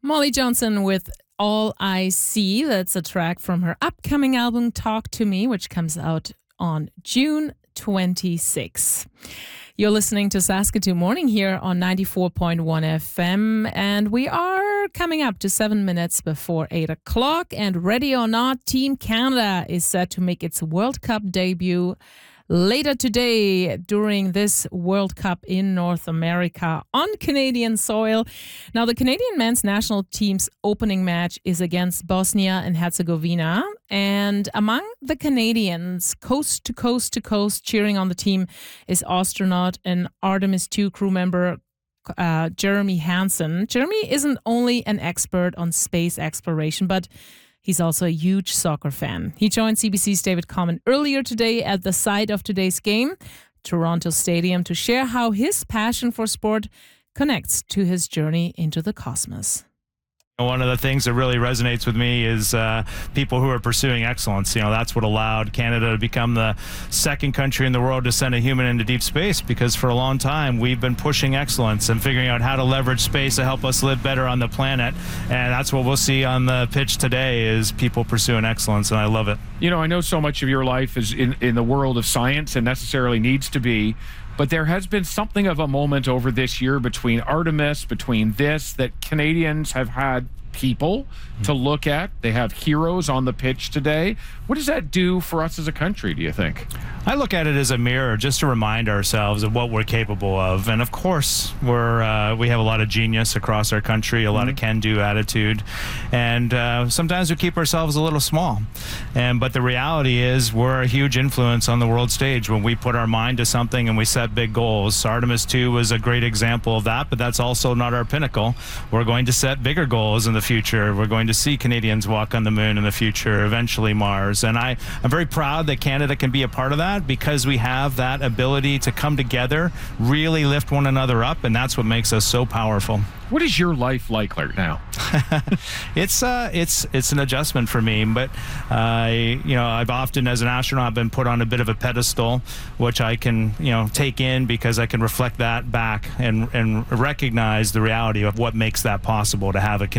Molly Johnson with All I See. That's a track from her upcoming album, Talk to Me, which comes out on June 26. You're listening to Saskatoon Morning here on 94.1 FM, and we are coming up to 7 minutes before 8 o'clock. And ready or not, Team Canada is set to make its World Cup debut later today during this World Cup in North America on Canadian soil. Now, the Canadian men's national team's opening match is against Bosnia and Herzegovina. And among the Canadians, coast to coast to coast, cheering on the team is astronaut and Artemis II crew member Jeremy Hansen. Jeremy isn't only an expert on space exploration, but he's also a huge soccer fan. He joined CBC's David Common earlier today at the site of today's game, Toronto Stadium, to share how his passion for sport connects to his journey into the cosmos. One of the things that really resonates with me is people who are pursuing excellence. You know, that's what allowed Canada to become the second country in the world to send a human into deep space, because for a long time we've been pushing excellence and figuring out how to leverage space to help us live better on the planet. And that's what we'll see on the pitch today, is people pursuing excellence, and I love it. You know, I know so much of your life is in the world of science and necessarily needs to be, but there has been something of a moment over this year between Artemis, between this, that Canadians have had people to look at. They have heroes on the pitch today. What does that do for us as a country, do you think? I look at it as a mirror, just to remind ourselves of what we're capable of. And of course, we have a lot of genius across our country, a lot of can-do attitude. And sometimes we keep ourselves a little small. But the reality is we're a huge influence on the world stage when we put our mind to something and we set big goals. Artemis II was a great example of that, but that's also not our pinnacle. We're going to set bigger goals in the future. We're going to see Canadians walk on the moon in the future, eventually Mars. And I'm very proud that Canada can be a part of that, because we have that ability to come together, really lift one another up, and that's what makes us so powerful. What is your life like right now? It's an adjustment for me, but I've often, as an astronaut, been put on a bit of a pedestal, which I can take in, because I can reflect that back and recognize the reality of what makes that possible to have a